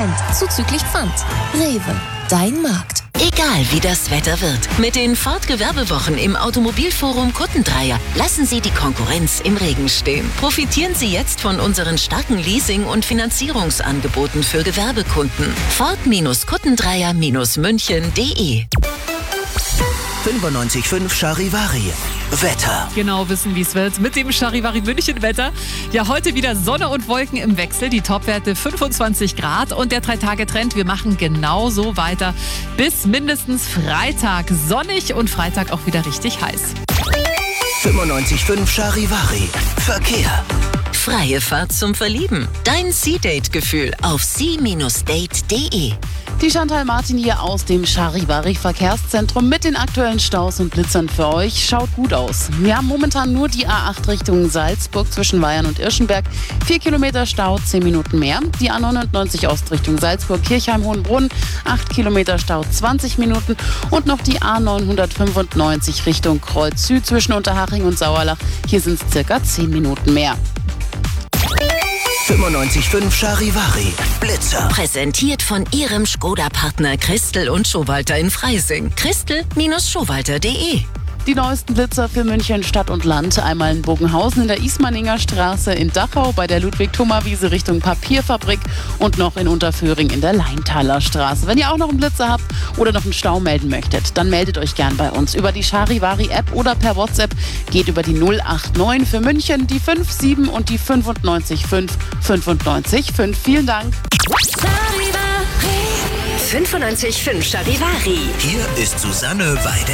zuzüglich Pfand. Rewe, dein Markt. Egal wie das Wetter wird, mit den Ford-Gewerbewochen im Automobilforum Kuttendreier lassen Sie die Konkurrenz im Regen stehen. Profitieren Sie jetzt von unseren starken Leasing- und Finanzierungsangeboten für Gewerbekunden. Ford-Kuttendreier-München.de 95.5 Charivari. Wetter. Genau wissen, wie es wird mit dem Charivari München Wetter. Ja, heute wieder Sonne und Wolken im Wechsel. Die Topwerte 25 Grad und der 3-Tage-Trend. Wir machen genauso weiter bis mindestens Freitag. Sonnig und Freitag auch wieder richtig heiß. 95.5 Charivari. Verkehr. Freie Fahrt zum Verlieben. Dein Sea-Date-Gefühl auf sea-date.de. Die Chantal Martin hier aus dem Charivari Verkehrszentrum mit den aktuellen Staus und Blitzern für euch. Schaut gut aus. Wir haben momentan nur die A8 Richtung Salzburg zwischen Weyern und Irschenberg. 4 Kilometer Stau, 10 Minuten mehr. Die A99 Ost Richtung Salzburg, Kirchheim-Hohenbrunn, 8 Kilometer Stau, 20 Minuten. Und noch die A995 Richtung Kreuz Süd zwischen Unterhaching und Sauerlach. Hier sind es circa 10 Minuten mehr. 95.5 Charivari. Blitzer. Präsentiert von Ihrem Skoda-Partner Christel und Schowalter in Freising. Christel-Schowalter.de. Die neuesten Blitzer für München Stadt und Land. Einmal in Bogenhausen in der Ismaninger Straße, in Dachau bei der Ludwig-Thoma-Wiese Richtung Papierfabrik und noch in Unterföhring in der Leintaler Straße. Wenn ihr auch noch einen Blitzer habt oder noch einen Stau melden möchtet, dann meldet euch gern bei uns über die Charivari-App oder per WhatsApp. Geht über die 089 für München, die 57 und die 95 5 95 5. Vielen Dank. 95.5 Charivari. Hier ist Susanne Weide.